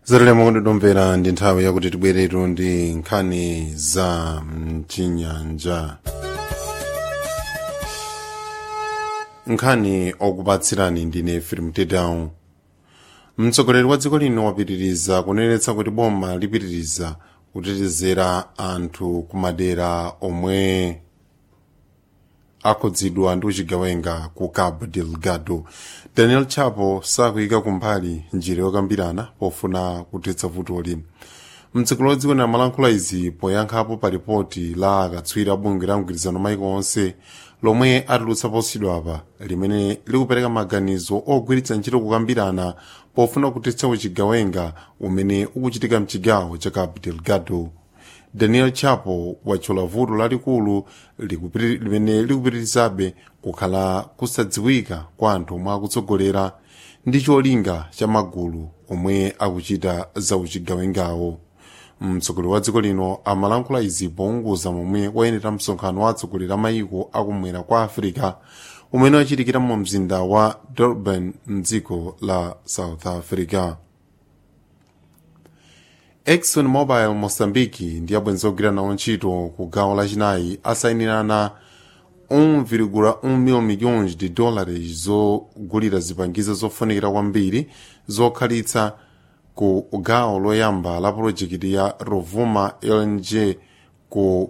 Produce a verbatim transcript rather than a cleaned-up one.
zalilemo kundidomvera ndi nthawi yakuti tibweretu ndi nkhani za mchinyanja. nkhani okupatsirani ndine Film Tedown. mtsogoleri wa dziko lino wapitiriza kunenetsa kuti boma lipitiriza kutetezera anthu kumadera omwe akhudzidwa ndi uchigawenga ku Cabo Delgado. Daniel Chapo sakuyika kumbali njira yokambirana pofuna kuthetsa vutoli. mtsogoleri wa dziko lino amalankhula izi poyankhapo pa ripoti la akatswiri a bungwe la mgwirizano maiko onse lomwe atulutsa posachedwapa limene likupereka maganizo ogwiritsa ntchito kukambirana pofuna kuthetsa uchigawenga umene ukuchitika mchigawo cha Cabo Delgado. Daniel Chapo watchula vuto lalikulu limene likupitirizabe kukhala kusadziwika kwa anthu omwe akutsogolera ndi cholinga cha magulu omwe akuchita za uchigawengawo. mtsogoleri wa dziko lino amalankhula izi pounguza momwe wayenera msonkhano wa atsogoleri a mayiko akumwera kwa Africa umene wachitikira mu mzinda wa Durban mdziko la South Africa. Exxon Mobil Mozambique ndi abwenzi ogwira nawo ntchito ku gawo lachinayi asayinirana um vírgula um mil milhões de dólares zogulira zipangizo zofunikira kwambiri zokhalitsa ku gawo loyamba la projekiti ya Rovuma L N G ku